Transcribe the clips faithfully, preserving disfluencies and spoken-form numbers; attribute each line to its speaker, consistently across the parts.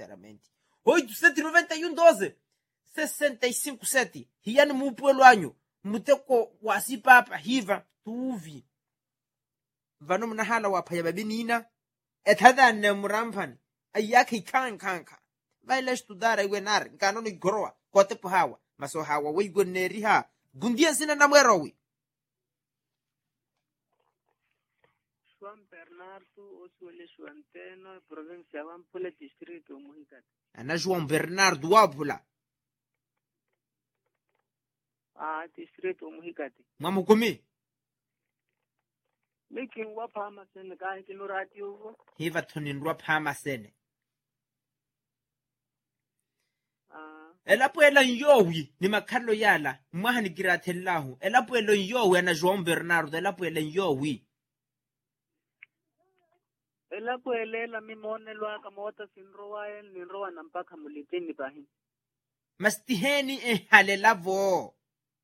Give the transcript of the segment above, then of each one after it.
Speaker 1: sinceramente. oito sete noventa e um doze sessenta e cinco sete hiyani mupuelo anyo muteko wasipapa hiva tuvi vano mnahala wapaya babinina ethada ne muramfani ayake kan kanka vaile estudara iwe nar ngano ni goroa kote hawa maso hawa wigo neriha gundia sina na mwerowi
Speaker 2: Juan Bernardo Oswele Suanteno provincia Wampula distrito Muhikati.
Speaker 1: Ana Juan Bernardo wapula
Speaker 2: Ah distrito Muhikati.
Speaker 1: mamukumi
Speaker 2: Miki wapa ama sene kahi kinurati uvo.
Speaker 1: hiva tunindwa pama sene
Speaker 2: Ah
Speaker 1: elapo ela nyowi ni makalo yala mwahani giratellahu elapo elo nyowi ana Juan Bernardo elapo ela nyowi
Speaker 2: ela kuelela mimonelo aka mota sinroa el ninroa nampaka mulitini bahi.
Speaker 1: mastiheni ehalelavo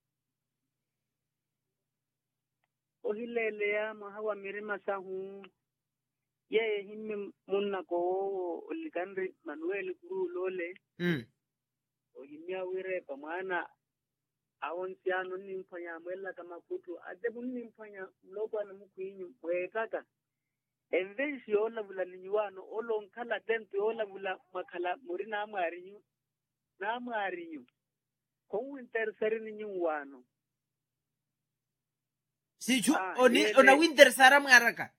Speaker 2: Ohilele ya mahawa mirima sahu ye himi munna ko oligandri Manuel Guru lole
Speaker 1: mm
Speaker 2: ohimia wire pamana awonsiano nimpanya mwela kama kutu adebu nimpanya mlogo na mukuinyu mwetaka envesi ola vula ninyuano olo nkala tente ola vula makala murina amarinyu na amarinyu kongu intersari ninyuano
Speaker 1: sichu
Speaker 2: Ah,
Speaker 1: oni
Speaker 2: yele-
Speaker 1: ona winter sara mwaraka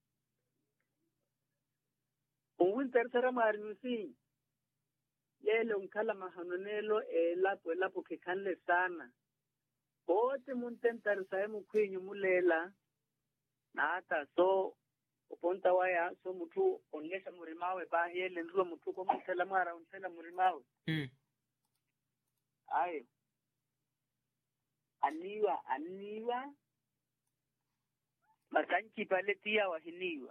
Speaker 2: kongu intersari amarinyu si yele unkala mahanonelo elapo elapo kekanle sana kote muntentar saimu kwenyu mulela na hata so uponta waya so mutu onyesha murimawe bahele nruwa mutu kwa mutela mara untela murimawe
Speaker 1: mm
Speaker 2: ayo aniwa aniwa masanchi pale tia wahiniwa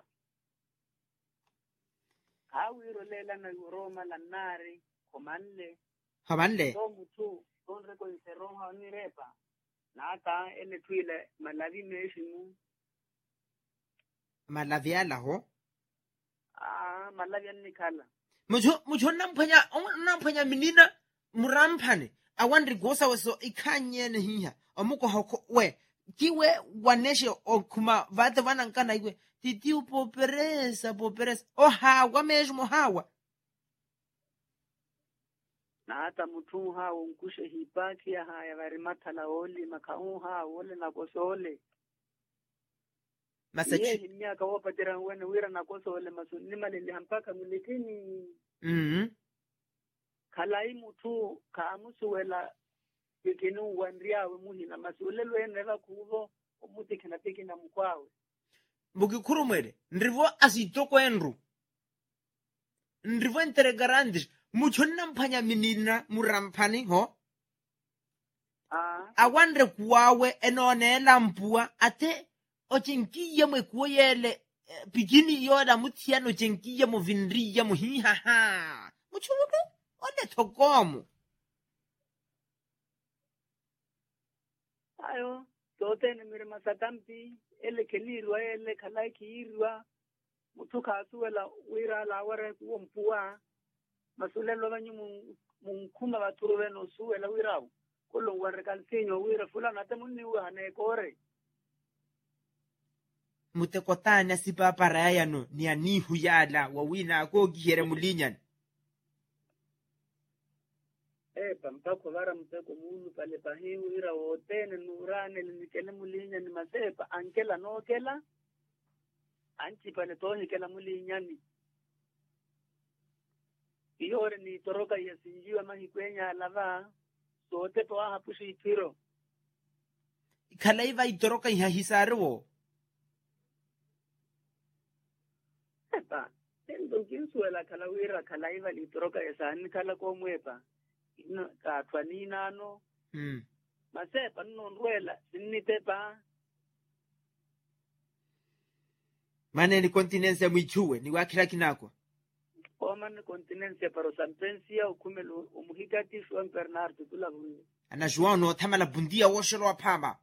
Speaker 2: hawiro lela na Roma la nari komanle
Speaker 1: habanle
Speaker 2: so mutu donre ko interonga nirepa na hata ele tuile malavi meshimu
Speaker 1: malaviala ho
Speaker 2: ah malavi nikala
Speaker 1: mucho mucho nampanya nampanya minina murampane awandri gosa weso ikanyene hiya amuko hako we kiwe waneshe okuma vate vanankana iwe titi upoperesa poperesa o hawa mesmo hawa
Speaker 2: na hata mutu hao unkushe hipaki ya haya varimata la oli makau hao ole na kosole
Speaker 1: masachi
Speaker 2: ye miaka wapatira wene wira na kosole masuni malili hampaka mulikini
Speaker 1: mhm
Speaker 2: kalai mutu kaamusu wela pikinu wandriawe muhina masulelo enela kuvo omuti kana pikina mkwawe
Speaker 1: bugikurumwere ndrivo asitoko enru ndrivo entregarandis mucho nampanya minina murampani ho
Speaker 2: ah
Speaker 1: awandre kuwawe enonela mpua ate ochenkiye mwe kuoyele pikini yoda mutiano chenkiye mu vindriya mu hihaha muchudo ole tokomu
Speaker 2: ayo tote ni mire masatampi ele kelirwa ele kalai kiirwa mutu kasuwela wira la wara kuwa mpua masulelo banyu munkuma baturu beno suwela wirau kulo wara kalsinyo wira fulana tamunni wa ne kore
Speaker 1: mutekotanya sipapara yano ni anihu yala wawina akogihere mulinyan
Speaker 2: eh pampako bara mteko munu pale pahi wira wotene nurane nikele mulinya ni masepa ankela nokela anchi pale toni kela mulinyani iyore ni toroka yasinjiwa mahi kwenya lava sote to hapushi tiro
Speaker 1: kalaiva itoroka ihahisarwo
Speaker 2: epa endo kinsuela kala wira kala iva litoroka yasani kala komwepa ino ka twanina no
Speaker 1: mm
Speaker 2: masepa no ndwela sinitepa
Speaker 1: mane ni continence mwichuwe ni wakira kinako
Speaker 2: Oman continencia para sentencia ukumelo umuhikati Juan Bernardo tula vunye.
Speaker 1: ana juano tamala bundia woshoro pamba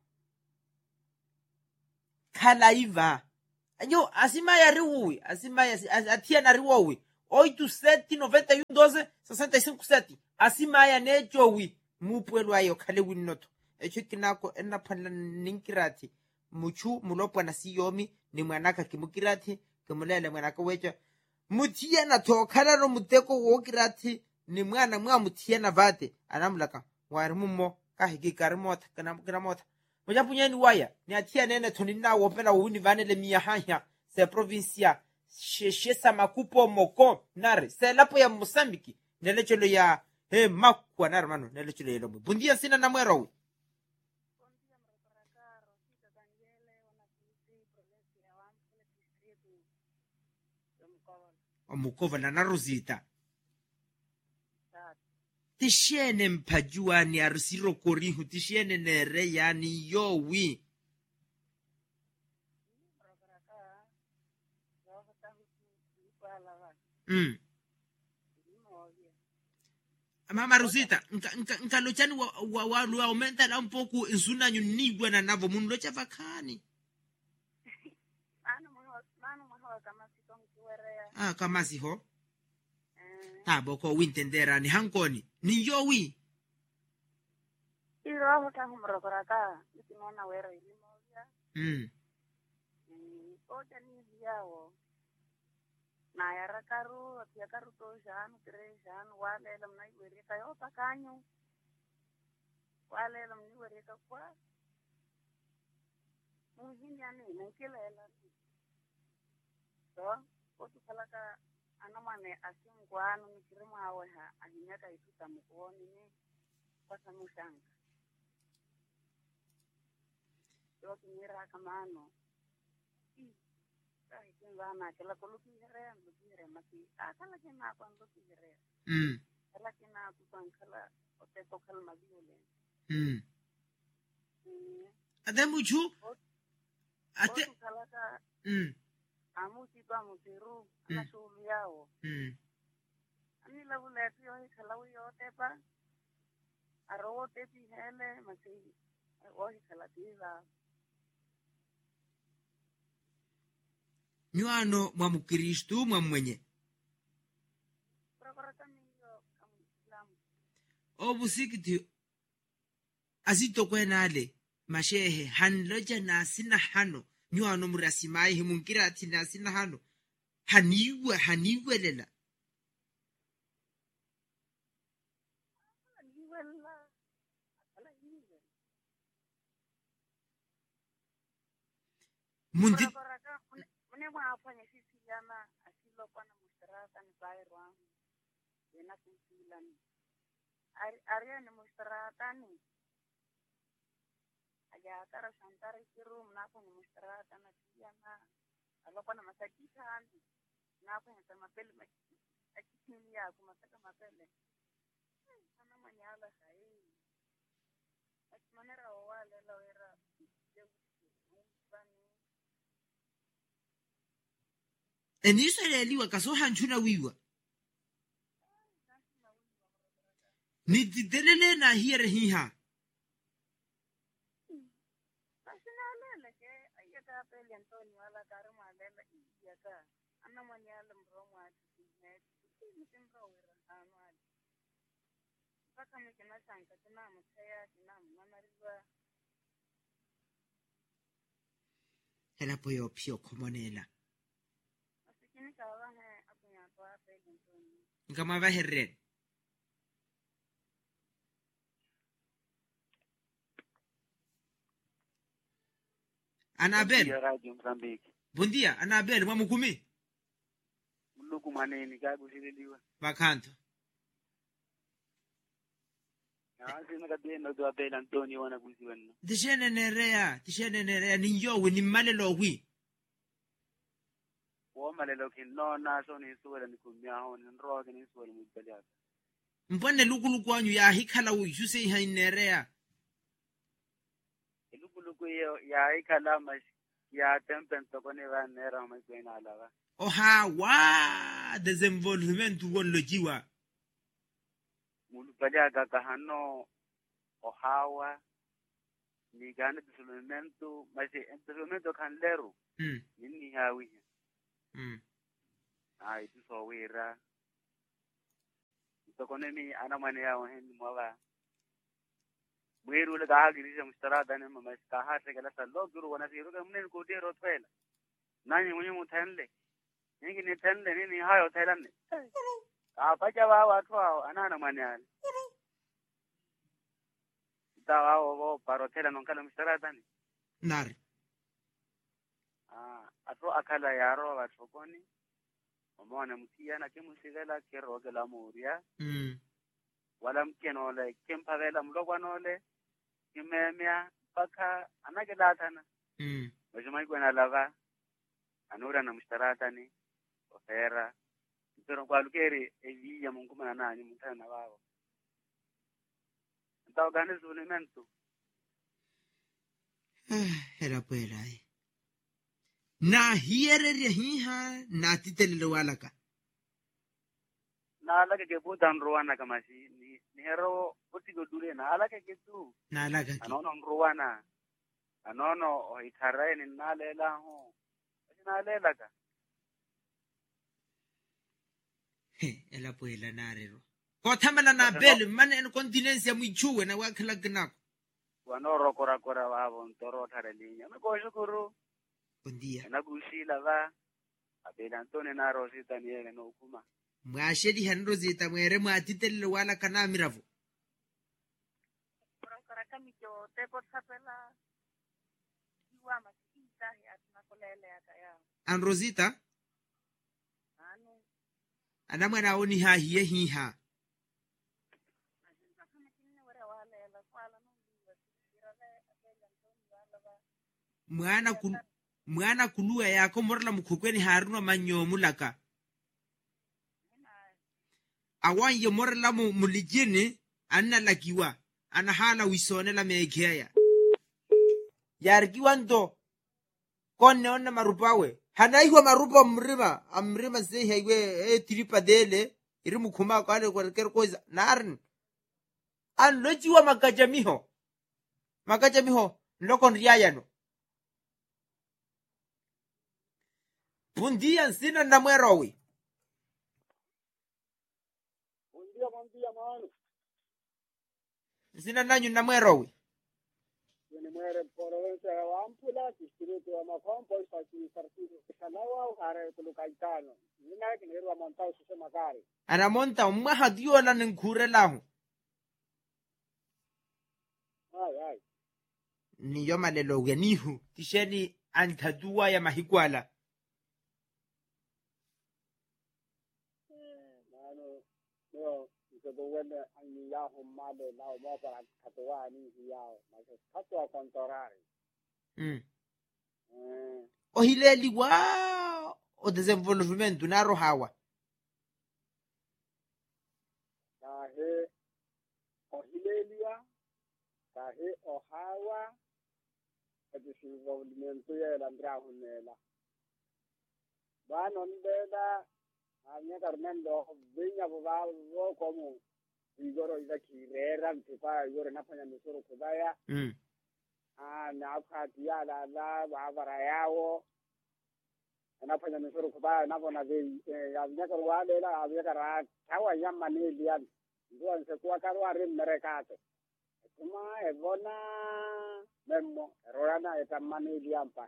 Speaker 1: kalaiva ayo asima ya riwi asima ya atia na riwi oito sete noventa e um doze sessenta e cinco sete asimaya nejowi mupuelo ayo khale winnoto echo kinako enna phanla ninkirati muchu mulopwa na siyomi ni mwanaka kimukirati kimulele mwanaka wecha mutiena to khala no muteko wo kirati ni mwana mwa mutiena vate anamlaka wari mummo ka hiki karmota kana kramota moja punyeni waya ni atia nene tonina wopela wuni vanele mia hanya se provincia sheshesa makupo moko nare se lapo ya Mosambiki nelechelo ya he makwa nare mano nelechelo yelo bundia sina na mwero omukova na naruzita tishene mpajuani arusiro korihu tishene nere yani yowi mm mama Rosita nkalochani wa wa wa wa aumenta la un poco insuna nyunigwa na navo mundo cha vakani
Speaker 3: ano mano mano mano kama sitongiwerea
Speaker 1: ah kama siho ta boko wintendera ni hankoni ni yowi
Speaker 3: iro hapo ta humrokoraka nimeona wera ilimoja
Speaker 1: mm
Speaker 3: mm oja ni yao na yarakaru atiakaru to janu trejan wale lam na iwereka yo pakanyo wale lam ni wereka kwa mungin yani nkilela so otu kalaka anamane asingwano nikirimo awe ha anyaka ituta mkuoni ni kwa samushanga yo kinira kamano ai kinwana kala koluki here ndukire mati akala kina kwa ndukire
Speaker 1: mm
Speaker 3: kala kina kupankala ote tokal mabiole
Speaker 1: mm adamuchu ate
Speaker 3: kalaka
Speaker 1: mm
Speaker 3: amuti pa mutiru na shulu yao
Speaker 1: mm
Speaker 3: ani lagu lepi yo kalawi yote pa arote pi hele mati ohi kalatiza
Speaker 1: nywano mwa mukristu mwa mwenye
Speaker 3: prokoraka miyo kamuislamu
Speaker 1: obusikiti azito kwenale mashehe hanloja na sina hano nywano murasimai himunkirati na sina hano haniwe haniwelela
Speaker 3: niwela ala niwe
Speaker 1: mundi
Speaker 3: prokoraka mune mwa afanya sisi yana asilo kwa na mushtaraka ni bayro yana kusilani ari ari ni mushtaraka ni ya tara shantara kiru mnako ni mushtaraka na yana alikuwa na masakita andi nako ni kama pele akikini ya kumataka mapele sana manyala hai manera wale la era
Speaker 1: enisa leliwa kaso hanchuna wiwa nitidelele na hiere hiha
Speaker 3: pele Antonio ala karma lela iyaka anna manyala mromo ati ne timro wera anwali paka mkina sanka tuna mtaya tuna manariwa
Speaker 1: hela poyo pio komonela
Speaker 3: asikini kawa he apunya kwa pele Antonio
Speaker 1: ngama va herren Anabel
Speaker 2: Radio Mozambique
Speaker 1: bom dia Anabel mwamukumi
Speaker 2: mluku maneni kakushililiwa
Speaker 1: bakanto
Speaker 2: na sina kabisa ndo Abel Antonio wana kuziwana
Speaker 1: tishene nerea tishene nerea ninyowe nimalelo wi
Speaker 2: woma lelo kinno na so ni suwela nikumya hon nroge ni suwela mutbalya
Speaker 1: mbone lukuluku wanyu ya hikhala uyuse ihanerea
Speaker 2: lukuluku yo ya ikala mas ya tempen to kone va nera mas kwena alaga
Speaker 1: oha wa desenvolvement wolojiwa
Speaker 2: mulupalya kaka hano ohawa ni gane desenvolvement mas desenvolvement kan lero
Speaker 1: mm
Speaker 2: nini hawi
Speaker 1: mm
Speaker 4: ai tu so wira to konemi ana mane yao hen mwa mwiru le ga girisha mustarada ne mama ska ha se gala sallo guru wana siru ga mnen ko de rot pela nani munye muthenle ningi ni thenle nini hayo thailanne a paja wa watu anana mane ali tawa wo paro thela non kala mustarada ne
Speaker 1: nari
Speaker 4: ah ato akala yaro wa sokoni omona mtia na kemusigala kero gala muria
Speaker 1: mm
Speaker 4: wala mkenole kempavela mlokwanole kimemya paka anakelatana
Speaker 1: mm
Speaker 4: wajumai kwena lava anura na mustaratani ofera pero kwalukeri eviya mungu mana nani mutana wao ntaw gane zulimento
Speaker 1: era pela na hiere hiha na titelele walaka
Speaker 4: na alake ke budan ruwana kama si ni ni hero utigo dure na alake ke tu
Speaker 1: na alaka
Speaker 4: anono ruwana anono o itarae ni nalela ho na lela ka
Speaker 1: he ela pela narero ko thamela na bel mane en continence ya muichuwe na wakhala gnako
Speaker 4: wanoro kora kora wabo ntoro thare linya me ko shukuru
Speaker 1: bondia
Speaker 4: na busila va abela antone na rosita niele no kuma
Speaker 1: mwashedi hanro zita mwere mwatitelele wala kana miravo
Speaker 3: Kurangkara kami jo tepot sapela iwa masita ya tunakolele ya kaya
Speaker 1: an rosita
Speaker 3: anu
Speaker 1: ana mwana oni ha hiye hiha
Speaker 3: asinta kama kinne wara wala ya la kwala no biwa irale abela ntoni wala ba
Speaker 1: mwana kul mwana kulua yako morla mukukweni haruna manyomulaka awan ye morla mu mulijini anna lakiwa ana hala wisone la mekeya yarkiwa ndo konne onna marupawe hanaiwa marupa mrima amrima se haiwe e tripa dele irimu kuma kwale kwa kerkoza narn an lojiwa makajamiho makajamiho lokon riayano pundia sina na mwerowi
Speaker 2: Mundia mundia mano.
Speaker 1: sina nanyu na mwerowi
Speaker 2: Ni mwere provincia ya Wampula, distrito ya Mafampo, isaki partido Kanawa, hare tulukaitano. Nina kinero wa montao sise magari.
Speaker 1: anamonta mwaha dio la nkure lahu
Speaker 2: Ai ai.
Speaker 1: ni yoma lelo ganihu tisheni antadua ya mahikwala
Speaker 2: Mano, no, iko wende ani ya homade na mo para katoa ni hiao. Mas katoa kontorari.
Speaker 1: mm
Speaker 2: Eh,
Speaker 1: ohileli wa o desenvolvimento naro hawa
Speaker 2: kahe ohilelia, kahe ohawa, ati si movimento ya landra hunela. Bano ndela anya karmendo binya babo como igoro ida kirera ntipa igoro nafanya misoro kubaya
Speaker 1: mm
Speaker 2: ah na akatia la la babara yao anafanya misoro kubaya nabona bei ya nyaka wale la abeka tawa yamma ni lian ndio nse kwa karwa rim merekate kuma evona memmo rorana etamani lian pa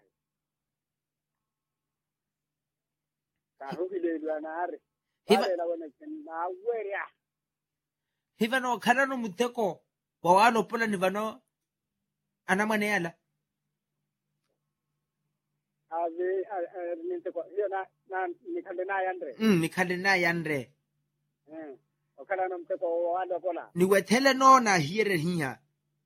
Speaker 2: karuhile lianare
Speaker 1: Hiva-
Speaker 2: wale la wene na weria
Speaker 1: hivano khalano muteko wa walo pola ni vano ana mwane yala
Speaker 2: ave ninte ko na na nikande na yandre
Speaker 1: mm nikhale na yanre
Speaker 2: eh okala no mteko wanda pola
Speaker 1: ni wethele no na hiere hiya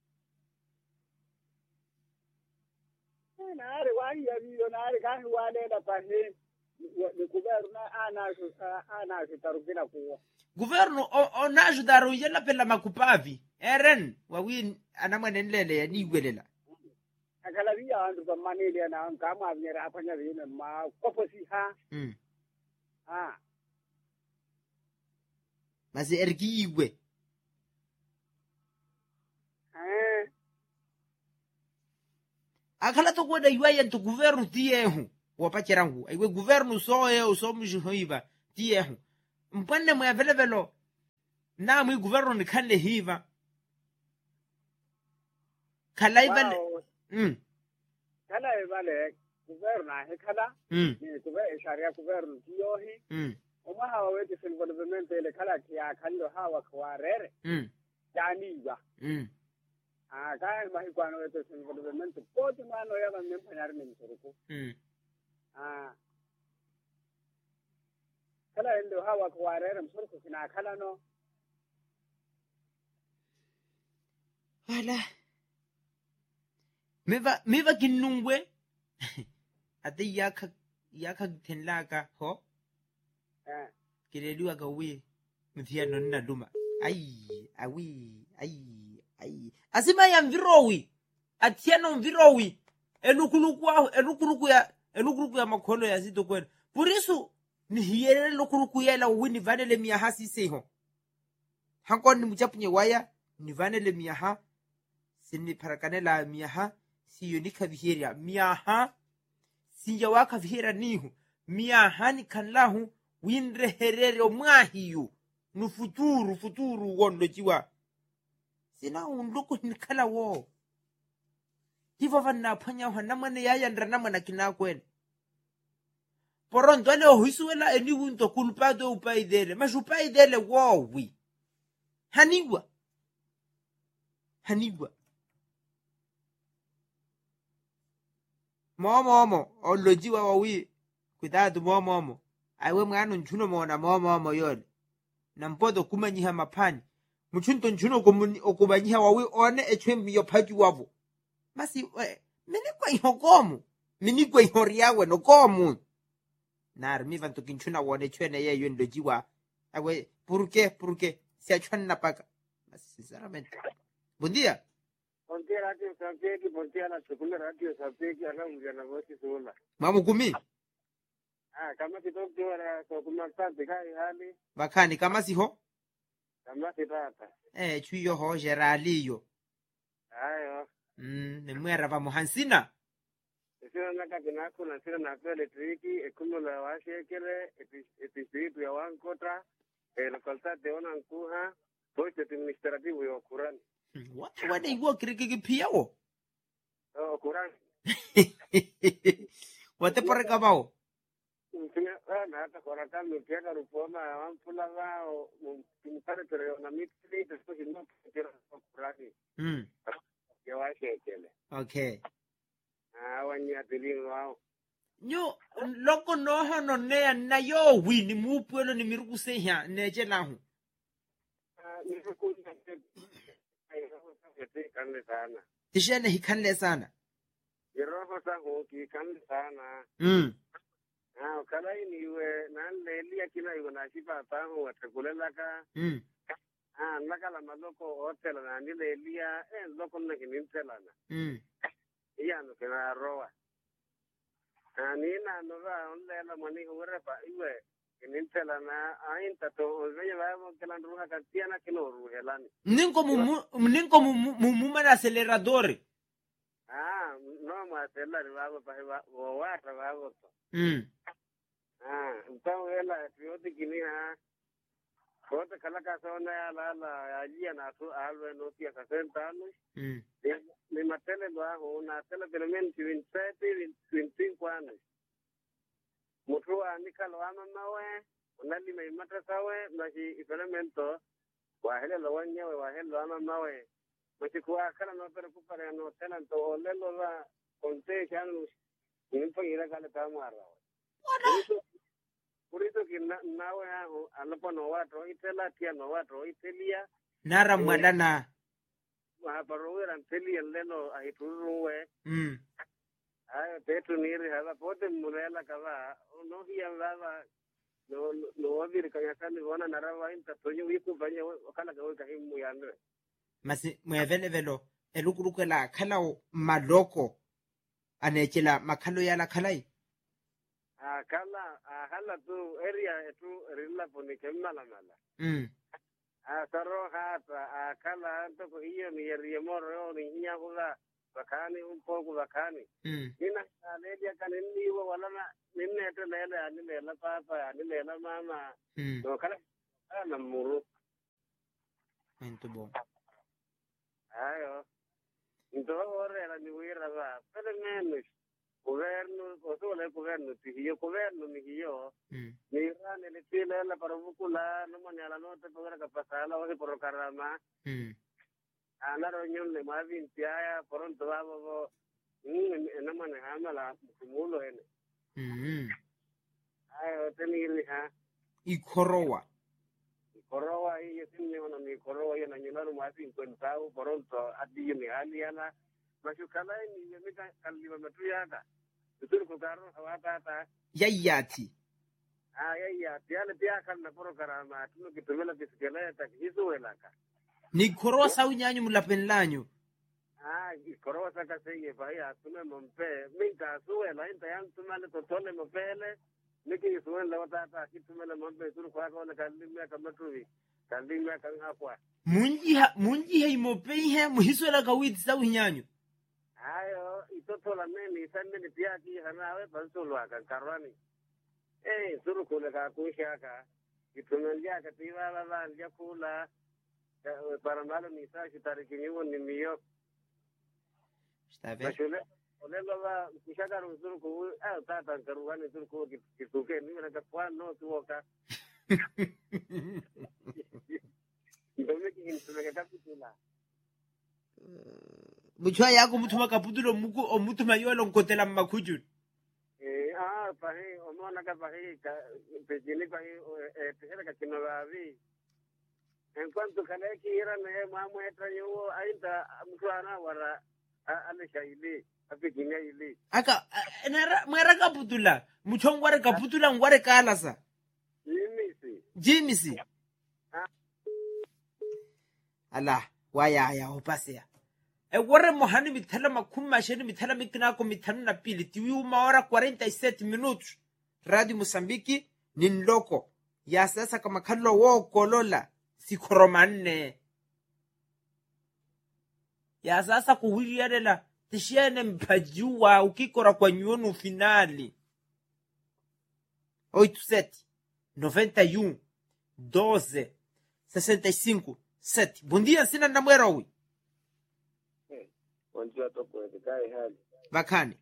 Speaker 2: na are wani ya biyo na are kan wale da pahe ni kuberu na ana su ana su tarukina kuwa
Speaker 1: governo o, o na ajudaro yela pela makupavi eren wawi ana mwane nlele ya ni gwelela
Speaker 2: akala biya andu ba manili na kama avnyera afanya bine ma koposi ha
Speaker 1: mm
Speaker 2: ah
Speaker 1: mase erki igwe
Speaker 2: eh
Speaker 1: akhala to kweda iwaye to governo tiehu wapacherangu aiwe governo so e so mjihoiba tiehu mpwanne mwe velevelo na mwi governo ni kanle hiva kala ibale
Speaker 2: Wow.
Speaker 1: mm
Speaker 2: Kala ibale governo he kala
Speaker 1: mm
Speaker 2: ni governo sharia governo tiyohi
Speaker 1: mm
Speaker 2: uma hawa wete development ile kala kia kallo hawa kwarere
Speaker 1: mm
Speaker 2: yani ba
Speaker 1: mm
Speaker 2: ah kaya mahi kwano wete development poti mano ya ba mempanyar ni msuruku
Speaker 1: mm
Speaker 2: ah kala ndo hawa kwarere msuruku kina kala no
Speaker 1: wala meva meva kinungwe ate yaka yaka tenlaka ho
Speaker 2: eh
Speaker 1: kireliwa ka we mthia nonna duma ai awi ai ai asima ya mvirowi atiano mvirowi elukuluku elukuluku ya elukuluku ya makholo ya zito kwena purisu ni hiyere lukuluku ya la wini vanele miya hasi seho hankon ni muchapunye waya ni vanele miya ha sini parakanela miya ha siyo ni kaviheria miya ha siya waka vihera nihu miya ha ni kanlahu winre herere omwahiyu nu futuru futuru wondo jiwa sina unduku nikala wo hivo vanna phanya hwana mane ya yandra na mana kinakwen poronto le huisuela eni wunto kulpado upaidele mashupaidele wo wi hanigwa hanigwa momo momo olojiwa wawi cuidado momo momo aiwe mwana nchuno mona momo momo yole na mpodo kumanyiha mapani muchunto nchuno okumanyiha wawi one echwembi yo phaji wavo masi we mini kwa ihokomu mini kwa ihoriawe no komu nar mi vanto kinchuna wone chwene ye yendo jiwa aiwe purke purke si achwana paka masi sinceramente buen día
Speaker 2: Ponte radio sabeki ponte ala sekule radio sabeki ala mjana wote sola
Speaker 1: mamu kumi
Speaker 2: ah kama kidogo wala kwa kumasante kai hali
Speaker 1: bakani kama siho
Speaker 2: kama kitata
Speaker 1: eh chuyo ho geraliyo
Speaker 2: ayo
Speaker 1: mm ne mwera va mohansina
Speaker 2: sio naka kinako na sio na pele triki ekumula washekere episitu ya wankota el kontate ona nkuha pote administrativo yo Quran
Speaker 1: what what they work kiriki piao
Speaker 2: oh Quran
Speaker 1: what por kabao
Speaker 2: Mtina na hata kwa kama ukienda rupoma wampula wao mtare pero na mitri después no quiero Qurani
Speaker 1: mm
Speaker 2: ya washekele
Speaker 1: okay
Speaker 2: ah wanya dilino wao
Speaker 1: nyo loko no hono ne na yo wini mu puelo ni miruku se hia neje lahu
Speaker 2: ah ni kuja ai roho sa kanle sana
Speaker 1: tishene hikanle sana
Speaker 2: roho sa ho ki kanle sana
Speaker 1: mm
Speaker 2: ah kala ni we na lelia kina yuko na shipa tangu watakulela ka
Speaker 1: mm
Speaker 2: ah nakala maloko hotel na ni lelia eh loko na kinintela na
Speaker 1: mm
Speaker 2: iya no kena roa ani na no va onde la mani ure pa iwe kinintela na ainta to oye va mo que la ruja cantiana que no ruhelani
Speaker 1: ninko mu ninko mu mu mana acelerador
Speaker 2: ah no ma acelerar va pa va wa ta va to
Speaker 1: mm
Speaker 2: ah entonces ela trioti kinia Kota kala kasona ya la la ajia na tu alwe no tia sesenta anos
Speaker 1: mm
Speaker 2: ni matele bajo una tele pelemen veintisiete veinticinco anos mutu andika lo ama mawe unali me matra sawe maji ipelemento wa hele lo wanya wa hele lo ama mawe maji kwa kala no pero kupare no tenanto olelo la conte chanu ni ira kala tamara Purito que nawe hago alopo no watro itela tia no watro itelia
Speaker 1: nara mwadana
Speaker 2: wa paruera antelia leno aituruwe
Speaker 1: mm
Speaker 2: ayo tetu niri haba pote murela kava no hiya baba no no wabiri kanya kani wana narawa inta tonyo wiku banye wakala kawe kahimu yandre
Speaker 1: masi mwevele velo elukuruke la khala maloko anechela makhalo yala khalai
Speaker 2: akala ahala tu area tu rilla poni kemala mala
Speaker 1: mm
Speaker 2: a saro hata akala to ko hiyo ni ria moro ni nya kula bakani un poco bakani
Speaker 1: mm
Speaker 2: nina aledia kanini wa wala na ninne to lele ani lela papa ani lela mama
Speaker 1: mm
Speaker 2: no kala na muru
Speaker 1: muito bom.
Speaker 2: ayo ndo ore la ni wira ba pero menos governo o solo el governo ti io governo ni io
Speaker 1: mm
Speaker 2: ni rane le tile la para bukula no manala no te poder capasala o por carama
Speaker 1: mm
Speaker 2: ana reunión de más vintiaya pronto vamos no manejamos la mulo en
Speaker 1: mm
Speaker 2: ayo tenili ha
Speaker 1: ikorowa
Speaker 2: korowa hii sinni wana ni korowa yana nyinaru más cincuenta pronto adi ni aliana mashukala ni yamika kalima matuyaka tutur ko garo hawata ta
Speaker 1: yayyati
Speaker 2: ah yaya tiale pia kana poro karama tuno kitumela bisikela ta hizo welaka
Speaker 1: ni korowa saunyanyu mulapenlanyu
Speaker 2: ah korowa saka seye baya tume mompe minka suela inta yang tumale totole mopele niki suela watata kitumela mompe turu kwa kwa kalima kama tuvi kalima kan akwa
Speaker 1: munji ha munji he mopei he muhiswela kawiti saunyanyu
Speaker 2: ayo itotola neni sanne ni pia ki hanawe bansulwa kan karwani eh suru kule ka kushaka kitumelia katiwa baba ndia kula para malo ni sa shitariki niwo ni miyo
Speaker 1: está bem
Speaker 2: shule ole baba kushaka suru ku ah tata karwani suru ku kituke ni na kwa no tuoka ndio ki hintumeka kapitula
Speaker 1: muchwa yako mutuma kaputulo muku o mutuma yolo nkotela makuju
Speaker 2: eh ah pahe omona ka pahe ka pejini pahe eh tela ka kinovavi en cuanto kale ki era ne mamu etra yo ainta mutwana wara ale shaili apigine ili
Speaker 1: aka nera mwera kaputula muchwa ngware kaputula ngware kalasa
Speaker 2: yimisi
Speaker 1: jimisi ala waya ya opasea e gore mohani mithala makhuma sheni mithala mikina ko mithanu na pili tiwi uma hora cuarenta y siete minutos Radio Mozambique ninloko ya sasa kama khallo wo kolola sikhoromanne ya sasa kuwilialela tishene mpajiwa ukikora kwa nyonu finali oito sete noventa e um doze sessenta e cinco sete. Bom dia, ensina na mwerawi
Speaker 2: onja to ko de kai hali
Speaker 1: bakani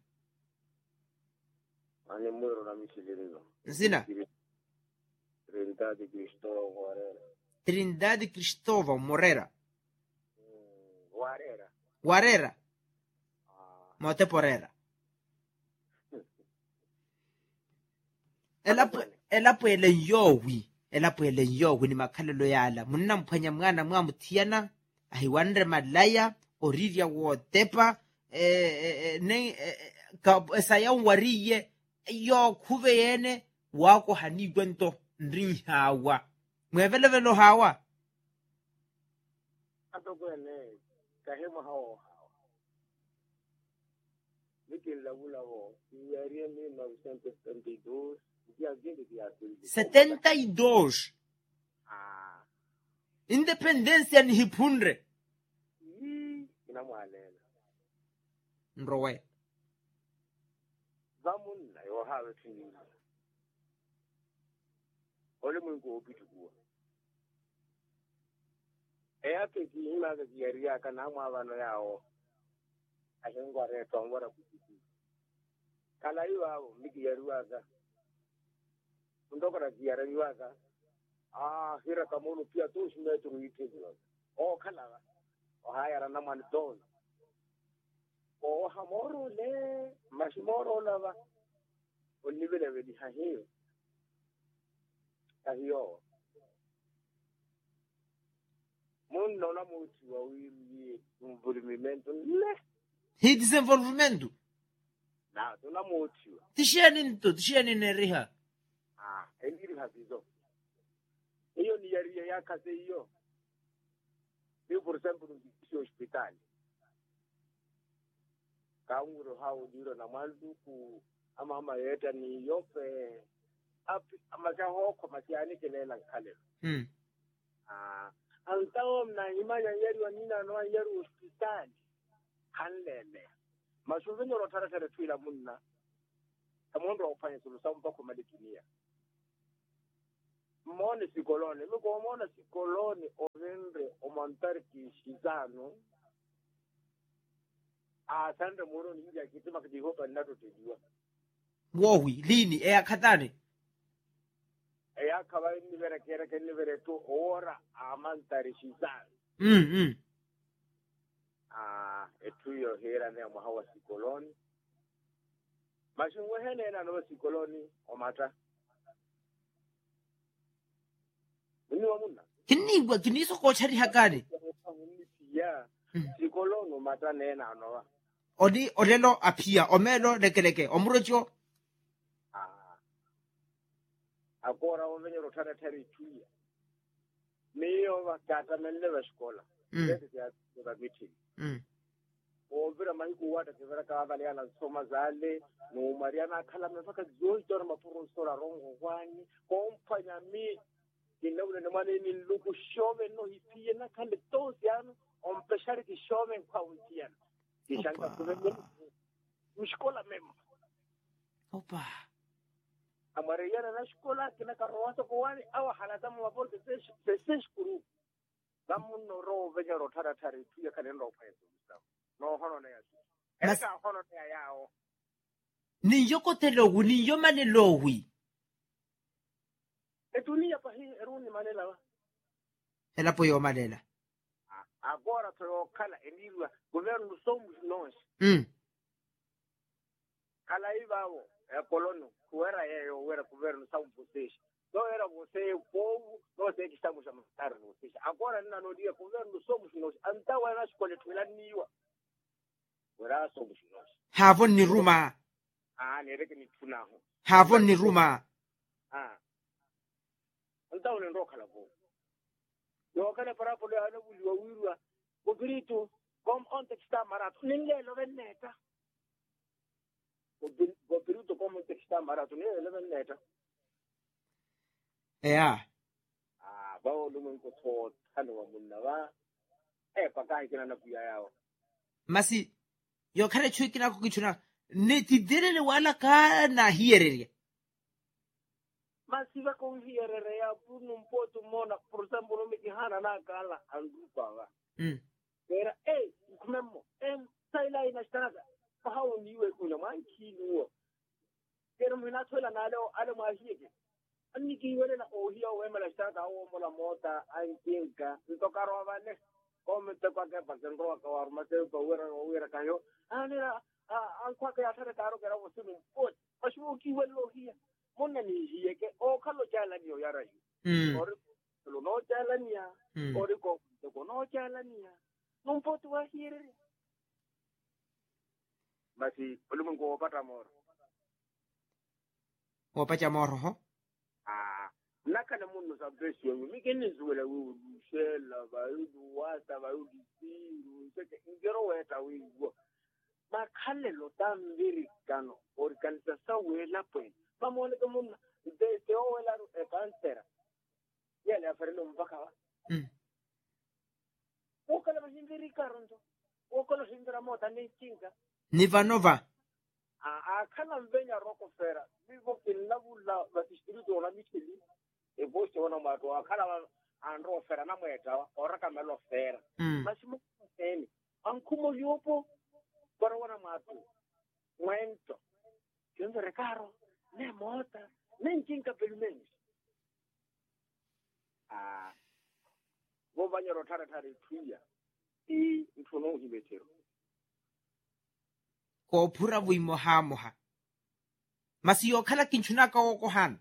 Speaker 2: ani mwero na mishilirizo
Speaker 1: ensina
Speaker 2: Trindade Cristóvão Moreira
Speaker 1: Trindade Cristóvão Moreira
Speaker 2: Warera
Speaker 1: Warera Mote Porera ela ela pele yowi ela pele yowi ni makhalelo yala munna mphanya mwana mwa muthiana ahiwanre malaya orivia wotepa eh ne ka saya wariye yo khuve yene wako hani kwento ndri hawa mwevelevelo hawa
Speaker 2: atogwene kahema hao nikila bulavo yarie mil novecientos setenta y dos dia vinte dia
Speaker 1: setenta e dois
Speaker 2: ah
Speaker 1: independência ni hipundre
Speaker 2: ina mwalela
Speaker 1: nrowe
Speaker 2: zamun na yo hawe tini ole mungu obituwa eya peki ina ga yariya kana ma bano yawo ahengo are tongora kutiti kala iwa miki yaruwa ga ndokora yariwa ga ah hira kamonu pia tu shimetru itizwa o kala o haya na man don o hamoro le mashmoro lava o nivele vedi hahiyo hahiyo mun nona muti wa wili envolvimento le
Speaker 1: hi desenvolvimento
Speaker 2: na tuna muti
Speaker 1: tisheni nto tisheni neriha
Speaker 2: ah endiri habizo hiyo ni yaria ya kase hiyo ni por ejemplo no hospital kaunguro hao diro na malduku ama ama yeta ni yope api ama jaho kwa matiani kelela kale
Speaker 1: mm
Speaker 2: ah antao mna imanya yeri wa nina no yeri hospital
Speaker 5: kanlele mashuvenyo rotara tare tuila munna amondo ofanya sulu sampa kwa madikinia mone sikoloni miko mona sikoloni ovendre omantari kishizano asante muro ninja kitima kijihopa nato tejua
Speaker 1: wowi lini e akhatane
Speaker 5: ya kaba ni vera kera kenni vera to ora amantari shizano
Speaker 1: mm mm
Speaker 5: ah etuyo hera ne mhawa sikoloni mashungwe hene na no sikoloni omata ni wamuna
Speaker 1: kinigwa kiniso ko chari hakane
Speaker 5: ya sikoloni omata ne na no
Speaker 1: odi olelo apia omelo lekeleke omurocho
Speaker 5: ah akora ovenye rotara tari tuya meyo vakata melle vascola ndete ya za meeting
Speaker 1: mm
Speaker 5: ovira mahiku wata kivera ka valiana soma zale no mariana khala mfaka zoitora maprofessora rongo kwani kompanya mi kinawule ne mane ni luku shove no hipie na kale tosiano ompeshari ki shove kwa utiana kishanga kuvenye mshkola mema
Speaker 1: opa
Speaker 5: amariana na shkola kina karwaso kwani au halata maporte sesh sesh kuru damuno ro venye rotara tari tuya kanendo opeso no hono ne yasu eka hono ne yao
Speaker 1: ni yoko telogu ni yomane lowi
Speaker 5: etunia pa hi eruni manela
Speaker 1: ela po yomalela
Speaker 5: agora to kala enilwa governo somos nós
Speaker 1: mm
Speaker 5: kala ibavo e colono kuera yeyo wera governo são vocês não era você o povo nós é que estamos a matar vocês agora não no dia governo somos nós então era escolha tulaniwa wera somos nós
Speaker 1: havon ni ruma
Speaker 5: ah ne reke ni tunaho
Speaker 1: havon ni ruma
Speaker 5: ah então ne rokala bo yo kana para pole ana buliwa wirwa ko grito kom onte sta marato nille lo venneta ko grito kom onte sta marato nille lo venneta
Speaker 1: yeah
Speaker 5: ah bawo lumun ko to tanwa munna ba e pakai kina na kuya yao
Speaker 1: masi yo kare chui kina ko kichuna ne tiderele wala ka na hierere
Speaker 5: masiva con hierere ya punu mpoto mona por example no me kihana na kala andupa ba
Speaker 1: mm
Speaker 5: era eh kumemo em saila ina strada hao niwe kuna manki nuo pero mina tola na leo ale mwashike aniki wele na ohia wema la strada au mola mota ankinka ntokaro bane como te kwa ke pakendro ka war mate ko wera wera kayo anira an kwa ke atare karo kera wosunu pot ashu ki welo hia monna ni hie ke o kalo jala ni o yara yu
Speaker 1: mm
Speaker 5: or lo no jala ni ya or ko ko no jala ni ya non pot wa hire basi ulumun ko pata mor
Speaker 1: o pacha moro ho
Speaker 5: ah nakana munno sa besio mi kenni zuwela wu shela ba yu wata ba yu siru seke ngero weta wu ma khale lo tambiri kano organização wela point vamos olhar como de de wela e cantera yele aferlo mpaka
Speaker 1: mm
Speaker 5: o kala mahindiri karonto o kala hindira mota ni kinga
Speaker 1: ni vanova
Speaker 5: a a kala mbenya roko fera vivo kinabula basistrido na mitili e boste wana mato akala andro fera na mweta ora kamelo fera
Speaker 1: mm
Speaker 5: masimo eni ankumo yopo para wana mato mwento kendo recaro ne mota ne kinga pelmenis ah go banya rotara tare tuya i mfono hibetero
Speaker 1: ko phura buimo ha moha masi yo khala kinchuna ka go han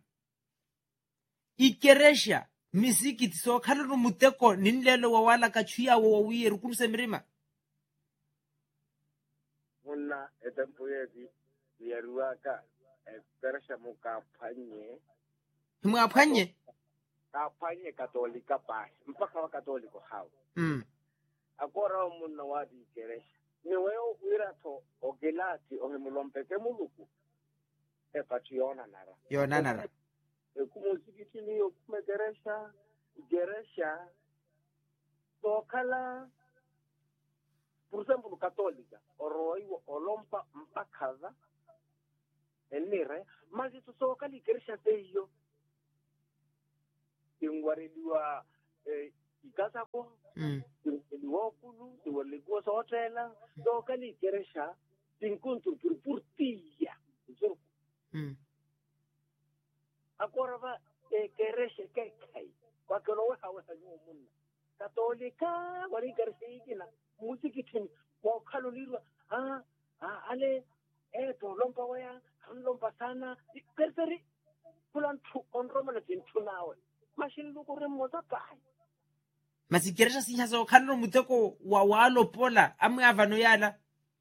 Speaker 1: ikeresha misiki tso khala no muteko ninlelo wa wala ka chuya wo wi ru kumse mirima
Speaker 5: monna etempo yedi yeruaka espersha muka panye
Speaker 1: himu apanye
Speaker 5: ka panye katolika pa mpaka wa katoliko hao
Speaker 1: mm
Speaker 5: akora munna wadi keresha ni wewe uira to ogelati ohemulompeke muluku e pationa nara
Speaker 1: yona nara
Speaker 5: e kumuzikiti ni okume geresha geresha to kala por ejemplo católica oroiwo olompa mpakaza enire mas itu soka likerisha teyo ingwariliwa eh, ikasa ko
Speaker 1: mm
Speaker 5: ingwariliwa kulu ingwariliwa sotela soka likerisha tinkuntur pur purtia
Speaker 1: mm
Speaker 5: akorava e kereshe kekai wakero hawa sanyo munna katolika wari kereshe musiki tin ko kalolirwa ah ah ale e to lompa waya lompa sana perseri pulan tu onroma na tin tunawe mashin lu ko remo ta pai
Speaker 1: masikeresha sinya so kanro muteko wa walo pola amwe avano yala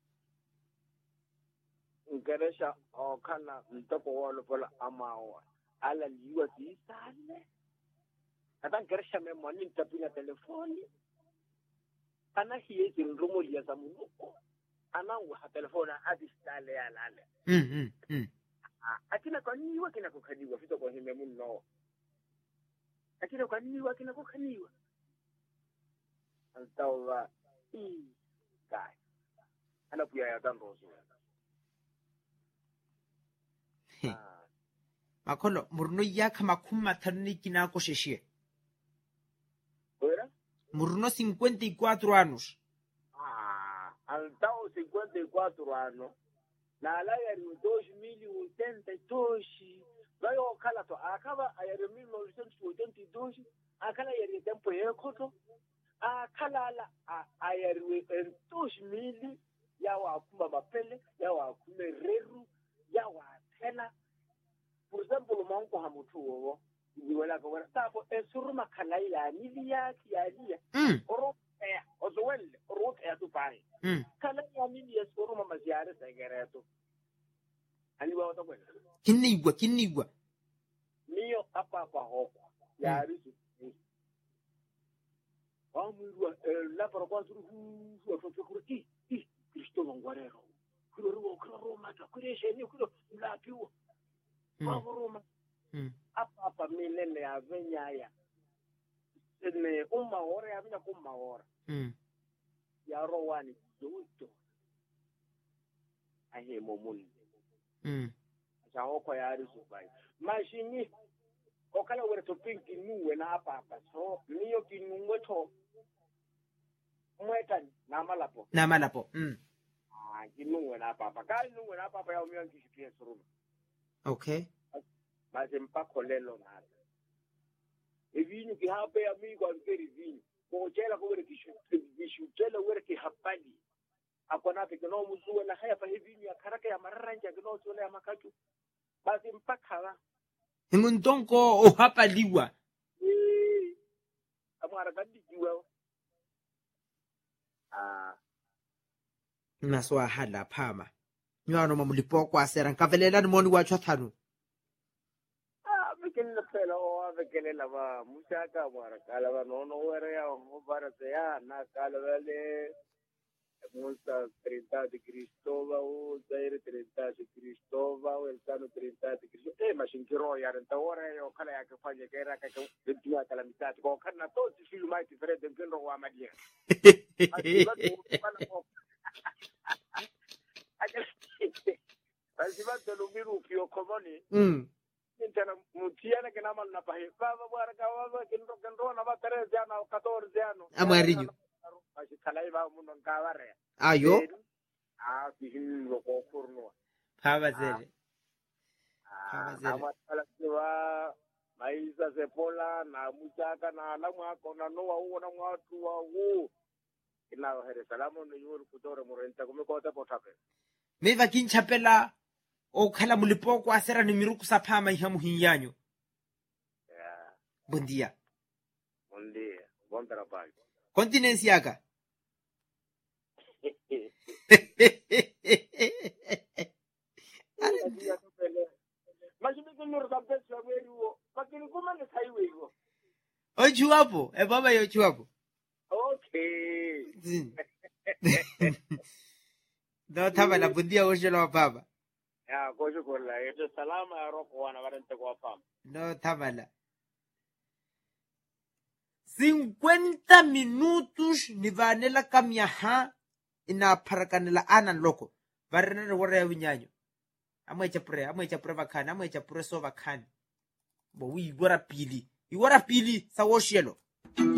Speaker 5: keresha o kana mtoko walo pola amawa ala liwa ti sale ata keresha me moni tapina telefoni ana hiye tin rumo ya samunuko ana wa telefona adistale ya lale
Speaker 1: mm mm mm
Speaker 5: akina kwa nini wakina kukadiwa fito kwa hime muno akina kwa nini wakina kukadiwa antawa i kai ana pia ya tanto so
Speaker 1: makolo murno yaka makuma tanni kinako sheshie
Speaker 5: ¿Fuera?
Speaker 1: murno cincuenta y cuatro años
Speaker 5: Ah, antao cincuenta y cuatro años. Na la ya ni dos mil ochenta y dos. Bayo kala to akaba ayari mil novecientos ochenta y dos. Akala yari tempo yekoto. Akala la ayari en dos mil ya wa kumba mapele, ya wa kume reru, ya wa tena. Por ejemplo, monko hamutu wo. Niwela ko wala tapo esuruma kala ila nilia kialia.
Speaker 1: mm
Speaker 5: Oro eh ozwel oro eh tu pai.
Speaker 1: mm
Speaker 5: Kala ya mimi esuruma maziare segereto. Ali wa to kwela.
Speaker 1: kinigwa kinigwa
Speaker 5: Mio apa apa hoko. Ya risu. Amurwa la propos ru ru fu fu ti ti Cristo ngwarero. Kuro ru kuro Roma ta kureshe ni kuro la piu. Wa Roma.
Speaker 1: mm
Speaker 5: Apa apa milele ya venyaya. Ene umma ora ya vina kumma ora.
Speaker 1: mm
Speaker 5: Ya rowani doto. Ahe momuli.
Speaker 1: mm
Speaker 5: Jaho kwa ya risu bai. Mashini okala were to pinki nuwe na apa apa. So niyo kinungwe to mweta na malapo.
Speaker 1: na malapo mm
Speaker 5: Ah, kinungwe na apa apa. Kali nungwe na apa apa ya umiwa kishipia suruma.
Speaker 1: okay
Speaker 5: Basi mpako lelo na hata. Evinyu ki hape ya mii kwa mperi vinyu. Kwa chela kwa were kishu chela were ki hapadi. Ako na pe kino muzuwe na haya pa hivinyu ya karaka ya mararanja kino chole ya makatu. Basi mpaka la.
Speaker 1: nguntonko o hapa liwa
Speaker 5: Amara kandi jiwa. Ah.
Speaker 1: naswa hala phama nywano mamulipo kwa sera nkavelela ni moni wacho thanu
Speaker 5: Ah, bikin na pela o bikin la ba musaka amara kala ba no no were ya o bara se ya na kala vale Musa treinta de Cristóbal, Zaire treinta de Cristóbal, El Sano treinta de Cristóbal. Eh, ma shinkiro ya renta ora yo kala ya kafanya kera kaka ndia kala mitatu kwa kana to sifilu mai diferente ngendo wa madia. Asiba telo miru kio komoni.
Speaker 1: mm
Speaker 5: Intana mutiana ke nama na pahe. Baba bwana kawa kendo kendo na ba treze ano catorce ano.
Speaker 1: amarillo
Speaker 5: Asi kala iba mundo ngaware.
Speaker 1: ayo
Speaker 5: Ah, bihin lo ko kurno.
Speaker 1: phaba zele
Speaker 5: Ah,
Speaker 1: phaba zele
Speaker 5: amatala kwa maisa sepola na musaka na la mwako na noa uo na mwatu wa uo. Ina here salamu ni yuru kutore murenta kumekota potape.
Speaker 1: meva kinchapela o khala mulipo kwa sera ni miruku sa phama iha muhinyanyo
Speaker 5: Yeah,
Speaker 1: buen día
Speaker 5: undi bon trabajo.
Speaker 1: continence yaka
Speaker 5: Majini kunur sampai sampai uo. Makini kumane saiwe uo.
Speaker 1: o chuapo e baba yo chuapo
Speaker 5: Okay.
Speaker 1: no taba la buen día o shelo baba
Speaker 5: Ya, kojo kola. Ito salama ya roko wana warente kwa fam.
Speaker 1: no taba la cincuenta minutos ni vanela kamiaha ina pharakanela anan loko va ri na ri wora ya vinyanyo amwecha pure amwecha pure vakhani amwecha pure so vakhani bo wi wora pili i wora pili sa wo shelo